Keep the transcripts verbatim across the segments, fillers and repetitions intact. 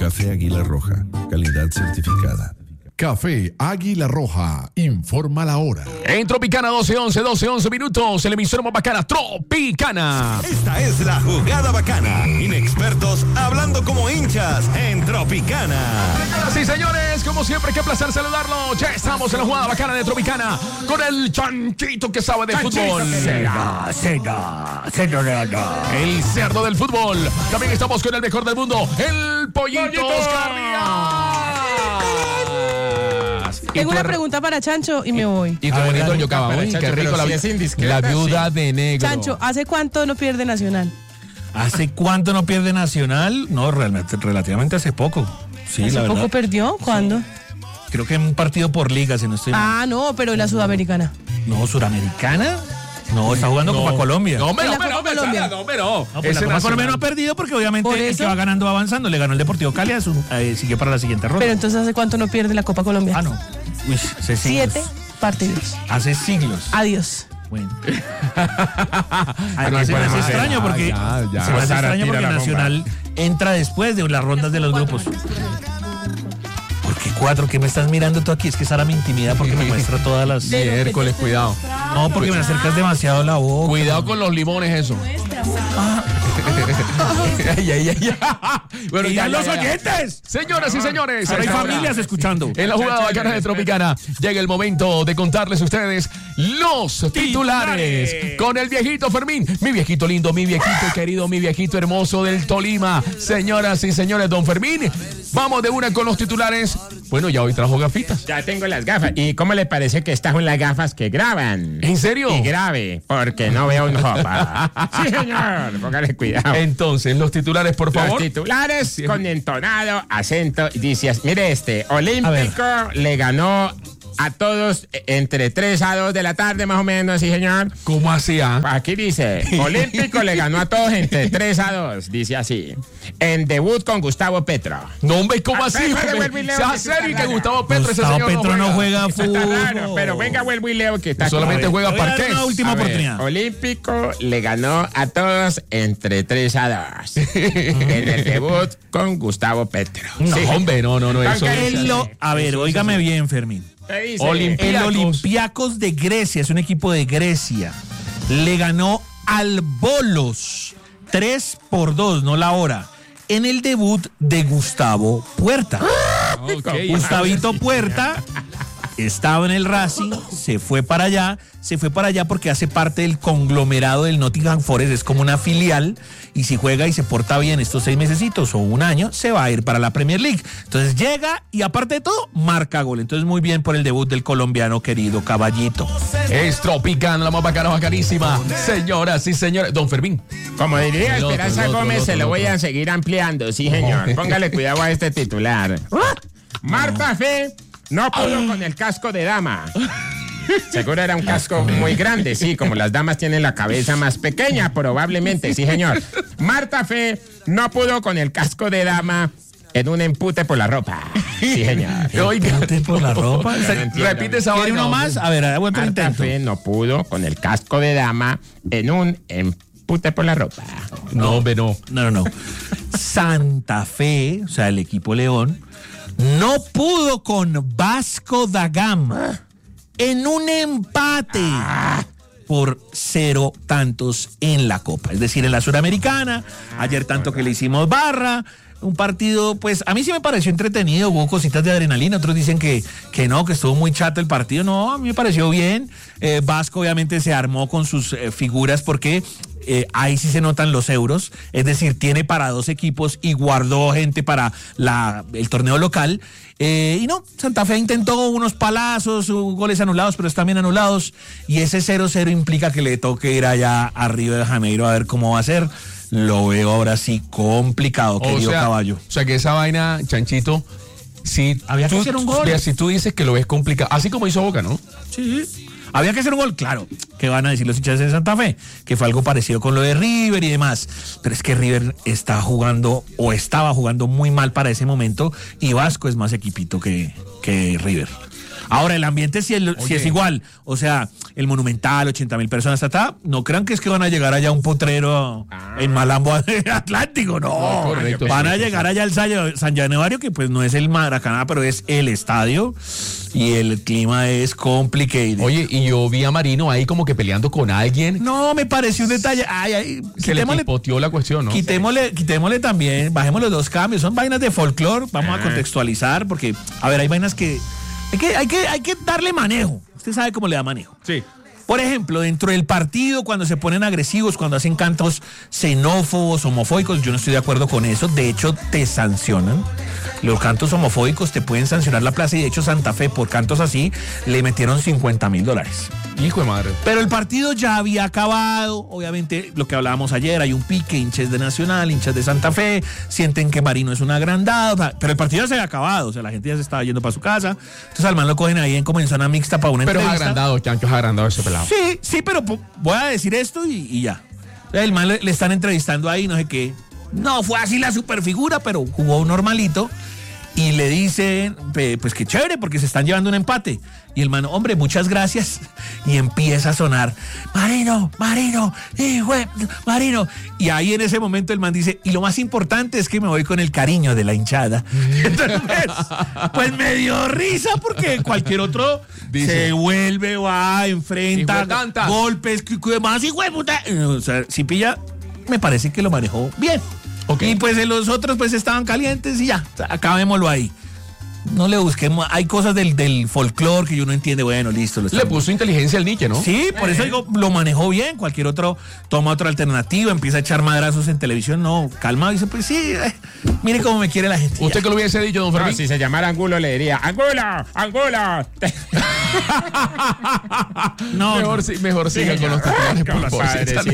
Café Águila Roja, calidad certificada. Café Águila Roja, informa la hora. En Tropicana doce once, doce once minutos, el emisor más bacana, Tropicana. Esta es la jugada bacana. Inexpertos hablando como hinchas en Tropicana. Sí, señores, como siempre, qué placer saludarlo. Ya estamos en la jugada bacana de Tropicana con el chanchito que sabe de Chanchito, fútbol. Cena, cena, cena, El cerdo del fútbol. También estamos con el mejor del mundo, el pollito, Pollito. Oscar Díaz. Tengo Y una tu- pregunta para Chancho y me voy. Y tu A ver, bonito dale, yo acaba, para uy, qué Chancho, rico pero la, si es indiscreta, la viuda sí. de negro. Chancho, ¿hace cuánto no pierde Nacional? ¿Hace cuánto no pierde Nacional? No, realmente, relativamente hace poco. Sí, ¿Hace la poco verdad. perdió? ¿Cuándo? Creo que en un partido por liga, si no estoy mal. Ah, no, pero en la Sudamericana. No, Suramericana. No, está jugando Copa Colombia. No, pero, En la pero, Copa pero, Colombia. no, pero. No, pues Ese la Copa Nacional. Colombia no ha perdido porque obviamente Por el eso. que va ganando va avanzando. Le ganó el Deportivo Cali, a su- eh, sigue para la siguiente ronda. Pero entonces, ¿hace cuánto no pierde la Copa Colombia? Ah, no. Uy, hace siglos. Siete partidos. Hace siglos. Adiós. Bueno. Además, se me hace Ya, extraño porque, ya, ya. se me hace Sara, extraño tira porque la bomba. Nacional entra después de las rondas de los grupos. ¿Por qué cuatro? ¿Qué me estás mirando tú aquí? Es que Sara me intimida porque me muestra todas las... Miércoles, cuidado. No, porque me acercas demasiado la boca. Cuidado con los limones, eso. Ay, ay, ay, ay. Bueno, ¡Que ya, digan ya, los ya, ya. oyentes! Señoras y señores, Ahora hay ahora, familias escuchando. En la jugada bacana de Tropicana llega el momento de contarles a ustedes los titulares. Titulares. Con el viejito Fermín, mi viejito lindo, mi viejito querido, mi viejito hermoso del Tolima. Señoras y señores, don Fermín, vamos de una con los titulares. Bueno, ya hoy trajo gafitas. Ya tengo las gafas. ¿Y cómo le parece que estas son las gafas que graban? ¿En serio? Y grave, porque no veo un jopa. Sí, señor, póngale cuidado. Entonces, los titulares, por Los favor. titulares con entonado acento. Dice, así, mire este, Olímpico le ganó a todos entre tres a dos de la tarde, más o menos, sí, señor. ¿Cómo hacía? Aquí dice, Olímpico le ganó a todos entre tres a dos, dice así. En debut con Gustavo Petro. No, hombre, ¿cómo Ah, así? venga, hombre? vuelve y leo Sea que serio y está que rara. Gustavo Petro, ese Gustavo señor Petro no juega Eso está fútbol. raro, pero venga, vuelvo y leo que está Solamente aquí. juega Voy a dar parqués. una última A ver, oportunidad. Olímpico le ganó a todos entre tres a dos. En el debut con Gustavo Petro. No, Sí. hombre, no, no, no. Eso, Aunque Él lo- a ver, óigame bien, Fermín. ¿Qué dice? Olímpico. El Olympiacos de Grecia, es un equipo de Grecia, le ganó al Bolos tres por dos, no la hora, en el debut de Gustavo Puerta. Ok. Gustavito Puerta estaba en el Racing, se fue para allá, se fue para allá porque hace parte del conglomerado del Nottingham Forest, es como una filial, y si juega y se porta bien estos seis mesecitos o un año, se va a ir para la Premier League. Entonces llega y aparte de todo, marca gol. Entonces muy bien por el debut del colombiano querido Caballito. Es Tropicana, la más bacana, bacanísima. Señoras y señores. Don Fermín. Como diría El otro, Esperanza el otro, Gómez, el otro, se lo el voy otro. a seguir ampliando, sí, señor. Póngale cuidado a este titular. Marta Fe no pudo con el casco de dama. Seguro era un casco muy grande, sí, como las damas tienen la cabeza más pequeña, probablemente, sí, señor. Marta Fe no pudo con el casco de dama en un empute por la ropa. Sí, señor. Oiga. ¿Empute por la ropa? No entiendo. Repite esa ¿Quiere vaina. uno más? A ver, otro Marta intento. Fe no pudo con el casco de dama en un empute por la ropa. No, hombre, no. No, no, no. Santa Fe, o sea, el equipo León, no pudo con Vasco da Gama en un empate por cero tantos en la Copa. Es decir, en la Suramericana, ayer tanto que le hicimos barra, un partido, pues a mí sí me pareció entretenido, hubo cositas de adrenalina, otros dicen que, que no, que estuvo muy chato el partido, no, a mí me pareció bien. eh, Vasco obviamente se armó con sus eh, figuras porque eh, ahí sí se notan los euros, es decir, tiene para dos equipos y guardó gente para la, el torneo local. Eh, y no, Santa Fe intentó unos palazos, uh, goles anulados, pero están bien anulados. Y ese cero cero implica que le toque ir allá arriba de Janeiro a ver cómo va a ser. Lo veo ahora sí complicado, querido o sea, caballo. O sea que esa vaina, Chanchito, si Había que tú, hacer un gol. mira, si tú dices que lo ves complicado, así como hizo Boca, ¿no? Sí. Había que hacer un gol, claro. ¿Qué van a decir los hinchas de Santa Fe? Que fue algo parecido con lo de River y demás. Pero es que River está jugando o estaba jugando muy mal para ese momento y Vasco es más equipito que, que River. Ahora, el ambiente sí es, sí es igual. O sea, el Monumental, ochenta mil personas, tata, no crean que es que van a llegar allá a un potrero ah. en Malambo Atlántico, no. no correcto, van a llegar allá al San Januario, que pues no es el Maracaná, pero es el estadio. Y el clima es complicado. Oye, y yo vi a Marino ahí como que peleando con alguien. No, me pareció un detalle. Ay, ay, se le pipoteó la cuestión, ¿no? Quitémosle, quitémosle también, bajemos los dos cambios. Son vainas de folclore, vamos ah. a contextualizar, porque, a ver, hay vainas que hay, que hay que hay que darle manejo. Usted sabe cómo le da manejo. Sí. Por ejemplo, dentro del partido, cuando se ponen agresivos, cuando hacen cantos xenófobos, homofóbicos, yo no estoy de acuerdo con eso. De hecho, te sancionan. Los cantos homofóbicos te pueden sancionar la plaza y de hecho Santa Fe por cantos así le metieron cincuenta mil dólares. Hijo de madre. Pero el partido ya había acabado. Obviamente, lo que hablábamos ayer, hay un pique, hinchas de Nacional, hinchas de Santa Fe, sienten que Marino es un agrandado, pero el partido ya se había acabado, o sea, la gente ya se estaba yendo para su casa. Entonces al man lo cogen ahí en como en zona mixta para una pero entrevista. Pero es agrandado, Chancho, es agrandado ese pelado. Sí, sí, pero voy a decir esto y, y ya. El man le, le están entrevistando ahí, no sé qué. No fue así la superfigura, pero jugó normalito. Y le dicen, pues qué chévere, porque se están llevando un empate. Y el man, hombre, muchas gracias. Y empieza a sonar, Marino, Marino, hijo, Marino. Y ahí en ese momento el man dice, y lo más importante es que me voy con el cariño de la hinchada. Entonces, pues me dio risa, porque cualquier otro dice, se vuelve, va, enfrenta, golpes, más hijo de puta. O sea, si pilla, me parece que lo manejó bien. Okay. Y pues los otros pues estaban calientes y ya, acabémoslo ahí. No le busquemos, hay cosas del, del folclore que yo no entiende, bueno, listo. Lo le puso inteligencia al Nietzsche, ¿no? Sí, por eso digo, lo manejó bien, cualquier otro toma otra alternativa, empieza a echar madrazos en televisión, no, calma, dice, pues sí, eh, mire cómo me quiere la gente. ¿Usted que lo hubiese dicho, don Fermín? No, si se llamara Angulo le diría, Angulo, Angulo. no, mejor, no. mejor sí, siga con los titulares, por favor.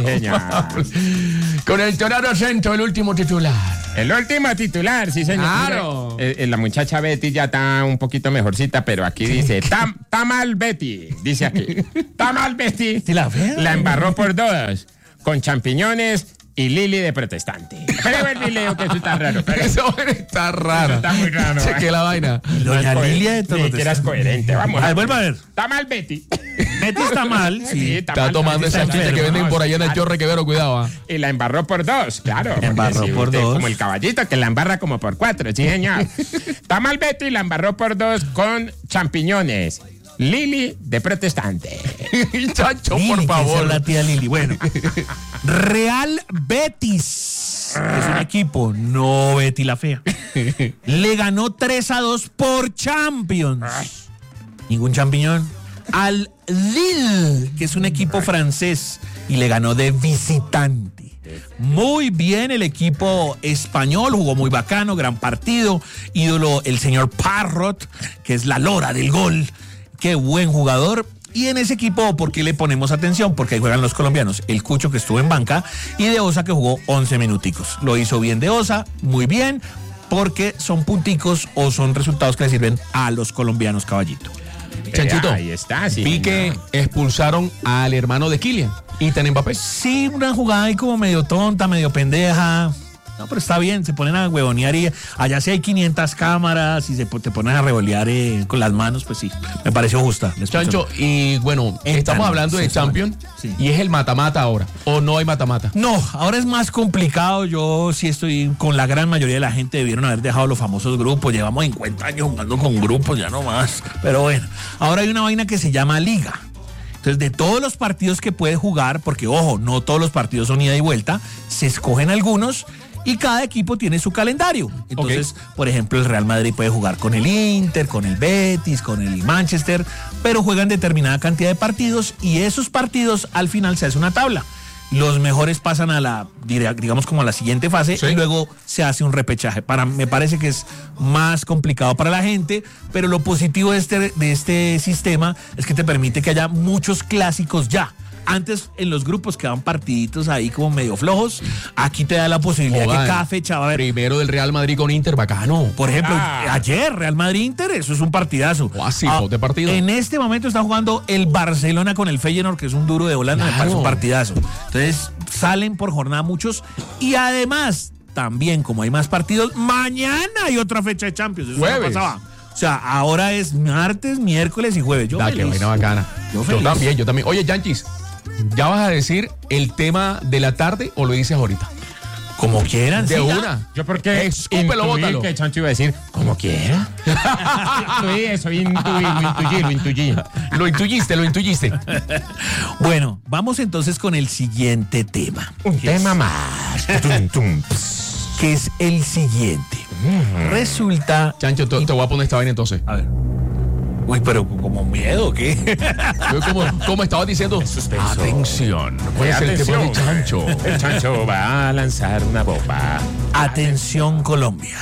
Sí, con el Toraro Centro, el último titular. El último titular, sí, señor. Claro. Eh, eh, la muchacha Betty ya está un poquito mejorcita, pero aquí dice, Tam, Tamal Betty, dice aquí. Tamal Betty ¿Sí la, ve? la embarró por dos, con champiñones y Lili de protestante. Pero el video que eso está raro. Pero eso está raro. Eso está muy raro. Cheque ¿eh? La vaina. Doña no Lilia de protestante. Ni que eras coherente, vamos. A ver, vuelva a ver. Tamal Betty. Betty está mal, sí. sí está, está mal, tomando esa chicha que venden por allá en el Chorre Quevedo, cuidado. ¿eh? Y la embarró por dos, claro. Embarró si por usted, dos. Como el caballito que la embarra como por cuatro, sí, señor. Tamal Betty la embarró por dos con champiñones. Lili de protestante. Chacho, Lili, por favor. La tía Lili. Bueno, Real Betis, que es un equipo, no Betty la fea, le ganó tres a dos por Champions. Ay. Ningún champiñón. Al Lille, que es un equipo francés, y le ganó de visitante. Muy bien el equipo español, jugó muy bacano, gran partido. Ídolo el señor Parrot, que es la lora del gol. Qué buen jugador. Y en ese equipo, ¿por qué le ponemos atención? Porque ahí juegan los colombianos. El Cucho, que estuvo en banca, y De Osa, que jugó once minuticos. Lo hizo bien De Osa, muy bien, porque son punticos o son resultados que le sirven a los colombianos, caballito. Chanchito, ahí está, sí. Vi que expulsaron al hermano de Kylian, Ethan Mbappé. Sí, una jugada ahí como medio tonta, medio pendeja. No, pero está bien, se ponen a huevonear y allá sí hay quinientas cámaras y se te ponen a revolear eh, con las manos, pues sí, me pareció justa. Chancho, y bueno, Esta estamos no, hablando sí, de Champions sí. Y es el mata-mata ahora, ¿o no hay mata-mata? No, ahora es más complicado, yo sí estoy con la gran mayoría de la gente, debieron haber dejado los famosos grupos, llevamos cincuenta años jugando con grupos, ya no más, pero bueno, ahora hay una vaina que se llama Liga. Entonces, de todos los partidos que puede jugar, porque ojo, no todos los partidos son ida y vuelta, se escogen algunos y cada equipo tiene su calendario. Entonces, okay. Por ejemplo, el Real Madrid puede jugar con el Inter, con el Betis, con el Manchester, pero juegan determinada cantidad de partidos y esos partidos al final se hace una tabla. Los mejores pasan a la, digamos, como a la siguiente fase, sí. Y luego se hace un repechaje. Para, me parece que es más complicado para la gente, pero lo positivo de este, de este sistema es que te permite que haya muchos clásicos ya. Antes en los grupos quedaban partiditos ahí como medio flojos. Aquí te da la posibilidad de que cada fecha va a haber. Primero del Real Madrid con Inter, bacano. Por ejemplo, ah. ayer Real Madrid-Inter, eso es un partidazo. Oh, así, ah, de partido. En este momento está jugando el Barcelona con el Feyenoord, que es un duro de Holanda, claro. Me parece un partidazo. Entonces salen por jornada muchos y además también como hay más partidos, mañana hay otra fecha de Champions. Eso no pasaba. sea, ahora es martes, miércoles y jueves. Yo Da, qué feliz. vaina bacana. Yo Yo, feliz. también, yo también. Oye, Yanchis, ¿ya vas a decir el tema de la tarde o lo dices ahorita? Como quieran. De sí, ya. una. Yo porque Escúpelo, intuí bótalo. que Chancho iba a decir, como quiera. Intuí eso, intuí, lo intuyí, lo intuyí. Lo intuyiste, lo intuyiste. Bueno, vamos entonces con el siguiente tema. Un tema más. Tum, tum, ps. Que es el siguiente. Resulta. Chancho, te, te voy a poner esta vaina entonces. A ver. Uy, pero como miedo, ¿o qué? Yo como, como estabas diciendo, atención, ¿cuál es el tema de Chancho? El Chancho va a lanzar una bomba. Atención, Colombia.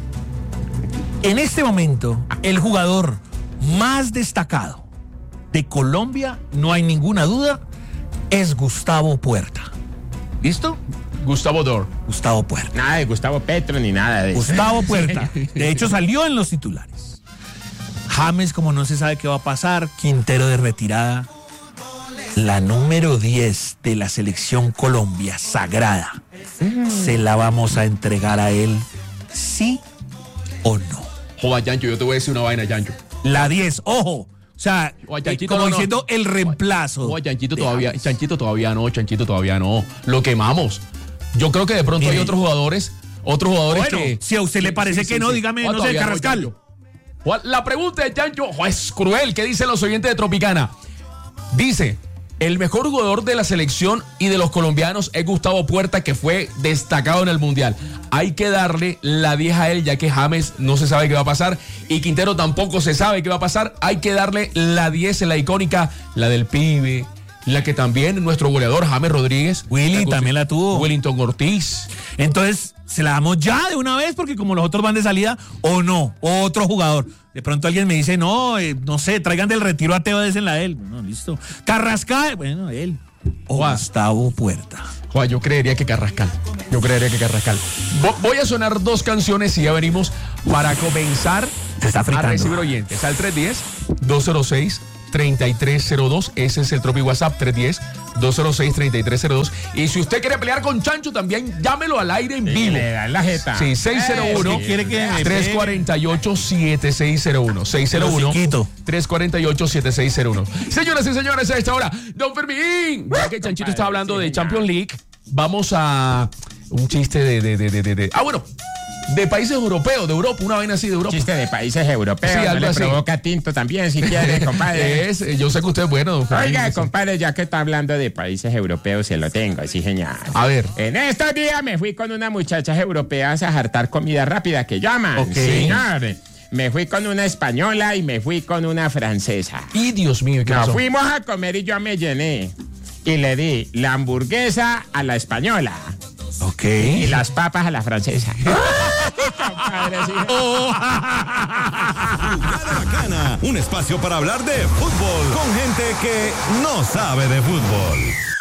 En este momento, el jugador más destacado de Colombia, no hay ninguna duda, es Gustavo Puerta. ¿Listo? Gustavo Dor. Gustavo Puerta. Nada de Gustavo Petro ni nada de eso. Gustavo Puerta. De hecho, salió en los titulares. James, como no se sabe qué va a pasar, Quintero de retirada. La número diez de la selección Colombia, sagrada, se la vamos a entregar a él, sí o no. Joder, Chancho, yo te voy a decir una vaina, Chancho. La diez, ojo. O sea, Oye, Chanchito, como no, no. diciendo el reemplazo. Joder, Chanchito de todavía, James. Chanchito todavía no, Chanchito todavía no. Lo quemamos. Yo creo que de pronto Mire. hay otros jugadores, otros jugadores Bueno, que... si a usted le parece que no, dígame, Joder, no sé, todavía Carrascal. Chancho. Joder, la pregunta de Chancho joder, es cruel. ¿Qué dicen los oyentes de Tropicana? Dice, el mejor jugador de la selección y de los colombianos es Gustavo Puerta, que fue destacado en el Mundial. Hay que darle la diez a él, ya que James no se sabe qué va a pasar y Quintero tampoco se sabe qué va a pasar. Hay que darle la diez, la icónica, la del pibe, la que también nuestro goleador James Rodríguez. Willy también la tuvo. Wellington Ortiz. Entonces, ¿se la damos ya de una vez? Porque como los otros van de salida, o no, o otro jugador. De pronto alguien me dice, no, eh, no sé, traigan del retiro a Teo, désenla a él. Bueno, listo. Carrascal, bueno, él. O Guau. Gustavo Puerta. Joder, yo creería que Carrascal. Yo creería que Carrascal. Vo- Voy a sonar dos canciones y ya venimos para comenzar Se está a fritando. recibir oyentes. Al tres uno cero, dos cero seis, tres tres cero dos. Ese es el Tropi WhatsApp, tres uno cero, dos cero seis, tres tres cero dos. Y si usted quiere pelear con Chancho, también llámelo al aire en Y vivo. le dan la jeta. Sí, seis cero uno, Eh, ¿quiere que me tres cuatro ocho, siete seis cero uno. seis cero uno, Hociquito. tres cuatro ocho, siete seis cero uno. Señoras y señores, a esta hora, Don Fermín. Ya que Chanchito está hablando de Champions League, vamos a un chiste de, de, de, de, de, de- ah, bueno, de países europeos, de Europa, una vaina así de Europa. Chiste de países europeos. Sí, no algo le así. provoca tinto también, si quiere, compadre. Es, yo sé que usted es bueno, don Fermín. Oiga, Sí. compadre, ya que está hablando de países europeos, se lo tengo, sí, señor. A ver. En estos días me fui con unas muchachas europeas a jartar comida rápida que llaman. Ok. Señor. Me fui con una española y me fui con una francesa. Y Dios mío, ¿qué Nos pasó? fuimos a comer y yo me llené. Y le di la hamburguesa a la española Ok. y las papas a la francesa. Compadre, sí. Jugada Bacana, un espacio para hablar de fútbol con gente que no sabe de fútbol.